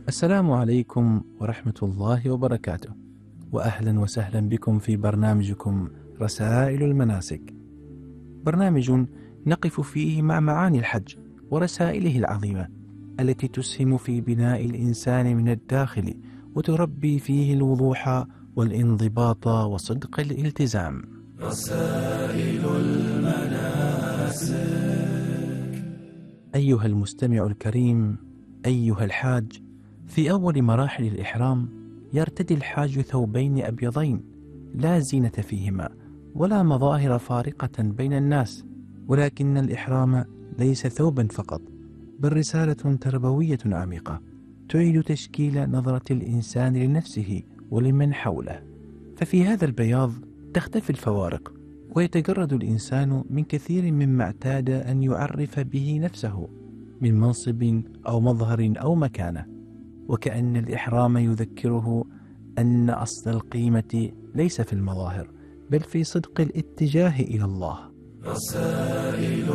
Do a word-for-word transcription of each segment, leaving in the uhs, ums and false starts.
السلام عليكم ورحمة الله وبركاته، وأهلا وسهلا بكم في برنامجكم رسائل المناسك، برنامج نقف فيه مع معاني الحج ورسائله العظيمة التي تسهم في بناء الإنسان من الداخل وتربي فيه الوضوح والانضباط وصدق الالتزام. رسائل المناسك. أيها المستمع الكريم، أيها الحاج، في أول مراحل الإحرام يرتدي الحاج ثوبين أبيضين لا زينة فيهما ولا مظاهر فارقة بين الناس، ولكن الإحرام ليس ثوبا فقط، بل رسالة تربوية عميقة تعيد تشكيل نظرة الإنسان لنفسه ولمن حوله. ففي هذا البياض تختفي الفوارق، ويتجرد الإنسان من كثير مما اعتاد أن يعرف به نفسه من منصب أو مظهر أو مكانة، وكأن الإحرام يذكره أن أصل القيمة ليس في المظاهر بل في صدق الاتجاه إلى الله. رسائل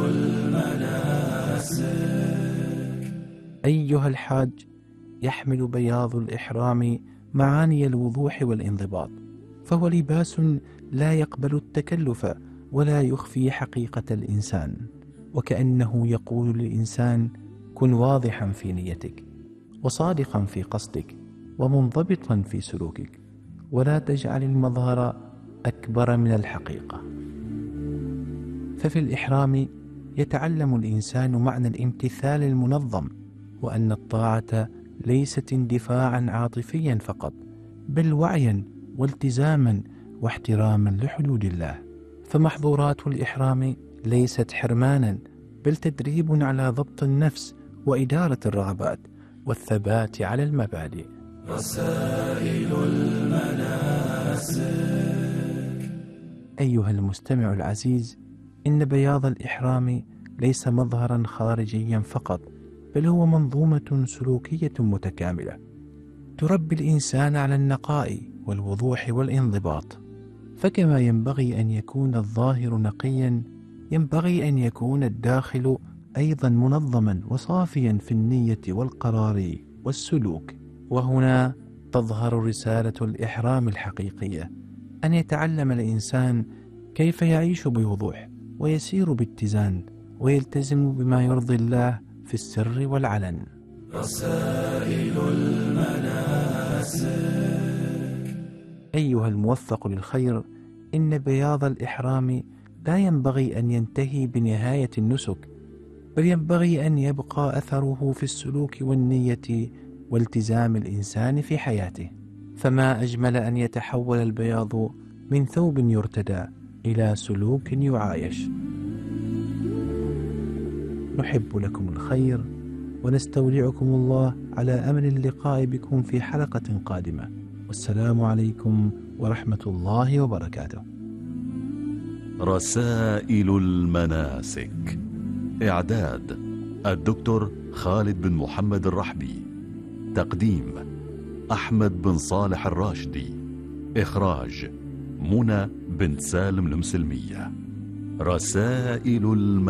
المناسك. أيها الحاج، يحمل بياض الإحرام معاني الوضوح والانضباط، فهو لباس لا يقبل التكلف ولا يخفي حقيقة الإنسان، وكأنه يقول للإنسان: كن واضحا في نيتك، وصادقا في قصدك، ومنضبطا في سلوكك، ولا تجعل المظهر أكبر من الحقيقة. ففي الإحرام يتعلم الإنسان معنى الامتثال المنظم، وأن الطاعة ليست اندفاعا عاطفيا فقط، بل وعيا والتزاما واحتراما لحدود الله. فمحظورات الإحرام ليست حرمانا، بل تدريب على ضبط النفس وإدارة الرغبات والثبات على المبادئ. رسائل المناسك. أيها المستمع العزيز، إن بياض الإحرام ليس مظهرا خارجيا فقط، بل هو منظومة سلوكية متكاملة تربي الإنسان على النقاء والوضوح والانضباط. فكما ينبغي أن يكون الظاهر نقيا، ينبغي أن يكون الداخل أيضا منظما وصافيا في النية والقرار والسلوك. وهنا تظهر رسالة الإحرام الحقيقية، أن يتعلم الإنسان كيف يعيش بوضوح ويسير باتزان ويلتزم بما يرضي الله في السر والعلن. رسائل المناسك. أيها الموفق للخير، إن بياض الإحرام لا ينبغي أن ينتهي بنهاية النسك، بل ينبغي أن يبقى أثره في السلوك والنية والتزام الإنسان في حياته. فما أجمل أن يتحول البياض من ثوب يرتدى إلى سلوك يعايش. نحب لكم الخير، ونستودعكم الله على أمل اللقاء بكم في حلقة قادمة، والسلام عليكم ورحمة الله وبركاته. رسائل المناسك. إعداد الدكتور خالد بن محمد الرحبي. تقديم أحمد بن صالح الراشدي. إخراج منى بنت سالم المسلمية. رسائل المناسك.